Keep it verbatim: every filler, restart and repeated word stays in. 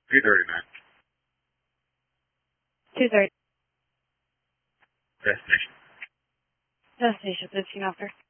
two thirty, man. two thirty. Destination. Destination, fifteen after.